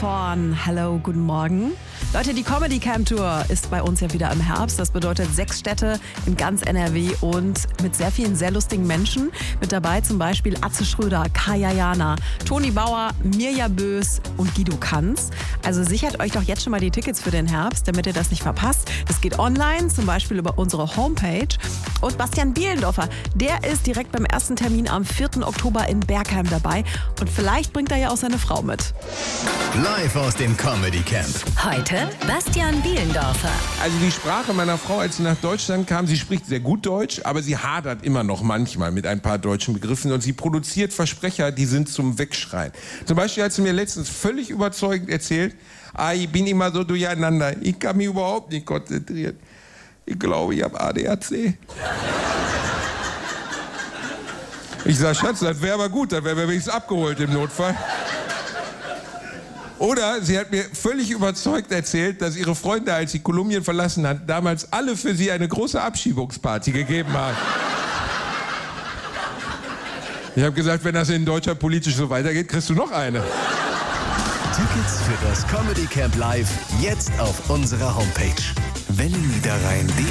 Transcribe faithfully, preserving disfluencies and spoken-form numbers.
von Hello, guten Morgen. Leute, die Comedy Camp Tour ist bei uns ja wieder im Herbst. Das bedeutet sechs Städte in ganz N R W und mit sehr vielen sehr lustigen Menschen. Mit dabei zum Beispiel Atze Schröder, Kaya Jana, Toni Bauer, Mirja Bös und Guido Kanz. Also sichert euch doch jetzt schon mal die Tickets für den Herbst, damit ihr das nicht verpasst. Das geht online, zum Beispiel über unsere Homepage. Und Bastian Bielendorfer, der ist direkt beim ersten Termin am vierten Oktober in Bergheim dabei. Und vielleicht bringt er ja auch seine Frau mit. Live aus dem Comedy Camp. Heute Bastian Bielendorfer. Also die Sprache meiner Frau, als sie nach Deutschland kam, sie spricht sehr gut Deutsch, aber sie hadert immer noch manchmal mit ein paar deutschen Begriffen und sie produziert Versprecher, die sind zum Wegschreien. Zum Beispiel hat sie mir letztens völlig überzeugend erzählt, ah, ich bin immer so durcheinander, ich kann mich überhaupt nicht konzentrieren. Ich glaube, ich habe A D H C. Ich sag, Schatz, das wäre aber gut, dann wären wir wenigstens abgeholt im Notfall. Oder sie hat mir völlig überzeugt erzählt, dass ihre Freunde, als sie Kolumbien verlassen hat, damals alle für sie eine große Abschiebungsparty gegeben haben. Ich habe gesagt, wenn das in Deutschland politisch so weitergeht, kriegst du noch eine. Tickets für das Comedy Camp Live jetzt auf unserer Homepage. Wellenniederrhein punkt de